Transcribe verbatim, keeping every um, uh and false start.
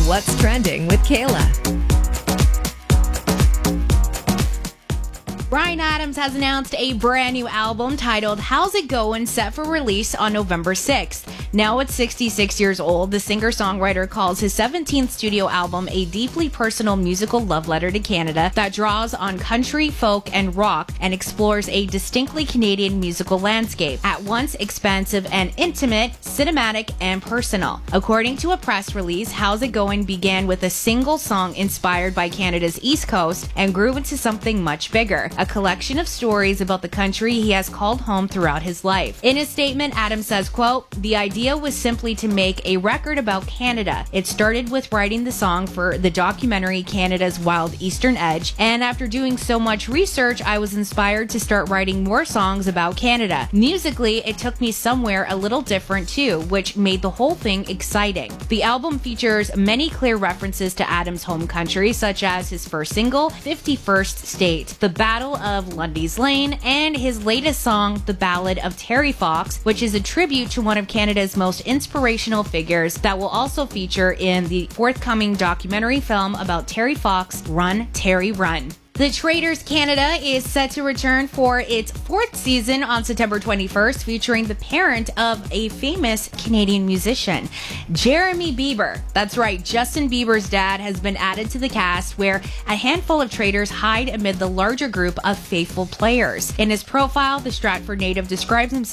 What's Trending with Kayla. Bryan Adams has announced a brand new album titled How's It Goin', set for release on November sixth. Now at sixty-six years old, the singer-songwriter calls his seventeenth studio album a deeply personal musical love letter to Canada that draws on country, folk, and rock and explores a distinctly Canadian musical landscape, at once expansive and intimate, cinematic, and personal. According to a press release, How's It Goin' began with a single song inspired by Canada's East Coast and grew into something much bigger, a collection of stories about the country he has called home throughout his life. In his statement, Adams says, quote, "The idea was simply to make a record about Canada. It started with writing the song for the documentary Canada's Wild Eastern Edge, and after doing so much research, I was inspired to start writing more songs about Canada. Musically, it took me somewhere a little different too, which made the whole thing exciting." The album features many clear references to Adams' home country, such as his first single, fifty-first State, the Battle of Lundy's Lane, and his latest song, The Ballad of Terry Fox, which is a tribute to one of Canada's most inspirational figures that will also feature in the forthcoming documentary film about Terry Fox, Run, Terry, Run. The Traitors Canada is set to return for its fourth season on September twenty-first, featuring the parent of a famous Canadian musician, Jeremy Bieber. That's right, Justin Bieber's dad has been added to the cast, where a handful of traitors hide amid the larger group of faithful players. In his profile, the Stratford native describes himself